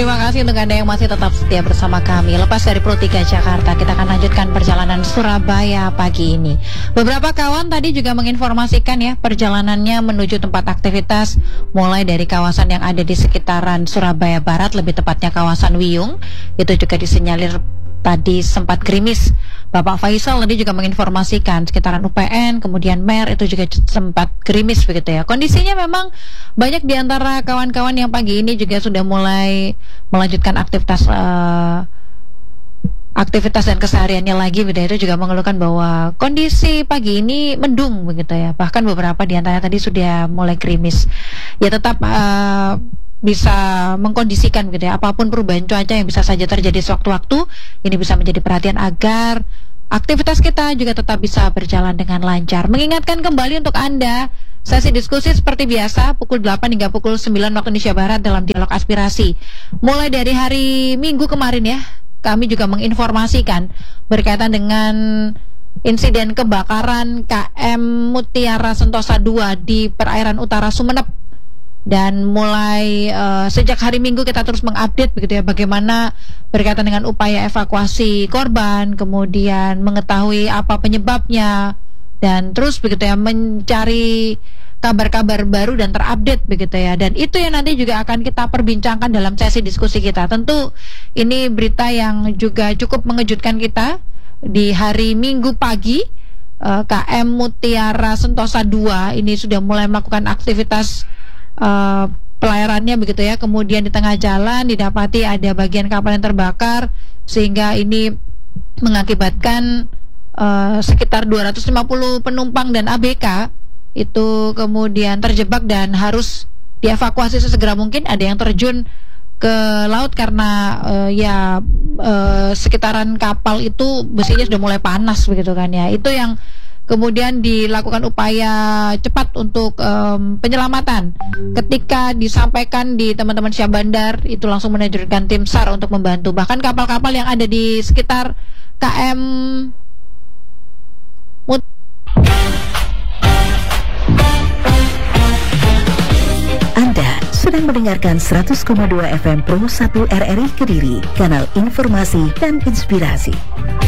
Terima kasih untuk Anda yang masih tetap setia bersama kami. Lepas dari Pro 3 Jakarta, kita akan lanjutkan perjalanan Surabaya pagi ini. Beberapa kawan tadi juga menginformasikan ya, perjalanannya menuju tempat aktivitas mulai dari kawasan yang ada di sekitaran Surabaya Barat, lebih tepatnya kawasan Wiyung. Itu juga disinyalir tadi sempat gerimis. Bapak Faisal tadi juga menginformasikan sekitaran UPN, kemudian MER itu juga sempat gerimis begitu ya. Kondisinya memang banyak di antara kawan-kawan yang pagi ini juga sudah mulai melanjutkan aktivitas dan kesehariannya lagi begitu. Itu juga mengeluhkan bahwa kondisi pagi ini mendung begitu ya. Bahkan beberapa di antaranya tadi sudah mulai gerimis. Ya tetap bisa mengkondisikan gitu ya, apapun perubahan cuaca yang bisa saja terjadi sewaktu-waktu, ini bisa menjadi perhatian agar aktivitas kita juga tetap bisa berjalan dengan lancar. Mengingatkan kembali untuk Anda, sesi diskusi seperti biasa pukul 8 hingga pukul 9 waktu Indonesia Barat dalam dialog aspirasi. Mulai dari hari Minggu kemarin ya, kami juga menginformasikan berkaitan dengan insiden kebakaran KM Mutiara Sentosa 2 di perairan utara Sumeneb. Dan mulai sejak hari Minggu kita terus mengupdate begitu ya, bagaimana berkaitan dengan upaya evakuasi korban, kemudian mengetahui apa penyebabnya, dan terus begitu ya mencari kabar-kabar baru dan terupdate begitu ya. Dan itu yang nanti juga akan kita perbincangkan dalam sesi diskusi kita. Tentu ini berita yang juga cukup mengejutkan kita di hari Minggu pagi. KM Mutiara Sentosa 2 ini sudah mulai melakukan aktivitas pelayarannya begitu ya. Kemudian di tengah jalan didapati ada bagian kapal yang terbakar, sehingga ini mengakibatkan sekitar 250 penumpang dan ABK itu kemudian terjebak dan harus dievakuasi sesegera mungkin. Ada yang terjun ke laut karena sekitaran kapal itu besinya sudah mulai panas begitu kan ya. Itu yang kemudian dilakukan upaya cepat untuk penyelamatan. Ketika disampaikan di teman-teman Syah Bandar, itu langsung menerjunkan tim SAR untuk membantu. Bahkan kapal-kapal yang ada di sekitar KM Anda sedang mendengarkan 100,2 FM Pro 1 RRI Kediri, kanal informasi dan inspirasi.